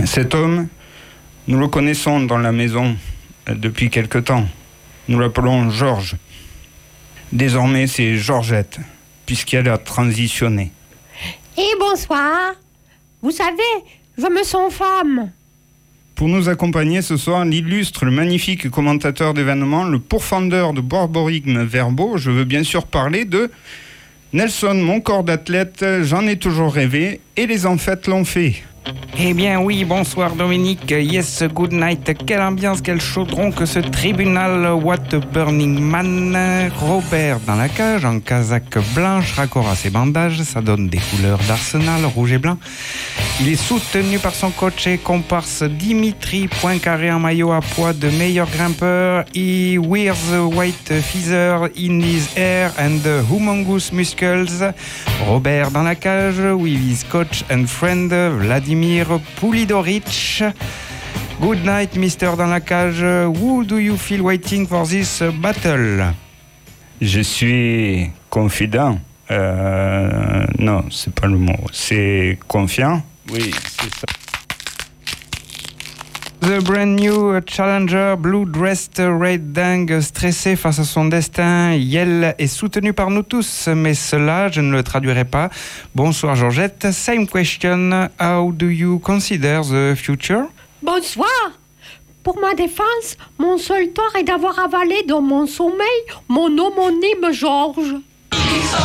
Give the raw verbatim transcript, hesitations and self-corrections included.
Cet homme, nous le connaissons dans la maison depuis quelque temps. Nous l'appelons Georges. Désormais, c'est Georgette, puisqu'elle a transitionné. Et bonsoir. Vous savez, je me sens femme. Pour nous accompagner ce soir, l'illustre, le magnifique commentateur d'événements, le pourfendeur de borborigmes verbaux. Je veux bien sûr parler de Nelson, mon corps d'athlète, j'en ai toujours rêvé, et les enfêtes l'ont fait. Eh bien oui, bonsoir Dominique, yes, good night. Quelle ambiance, quel chaudron que ce tribunal. What a burning man. Robert dans la cage, en casaque blanche, raccord à ses bandages, ça donne des couleurs d'Arsenal, rouge et blanc. Il est soutenu par son coach et comparse Dimitri Poincaré en maillot à poids de meilleur grimpeur. He wears a white feather in his hair and the humongous muscles. Robert dans la cage, with his coach and friend Vladimir Poulidorich. Good night, Mister dans la cage. Who do you feel waiting for this battle? Je suis confident. Euh, non, c'est pas le mot. C'est confiant. Oui, c'est ça. The brand new challenger, blue dressed red dingue, stressé face à son destin. Yel est soutenu par nous tous, mais cela, je ne le traduirai pas. Bonsoir Georgette. Same question. How do you consider the future? Bonsoir. Pour ma défense, mon seul tort est d'avoir avalé dans mon sommeil mon homonyme Georges.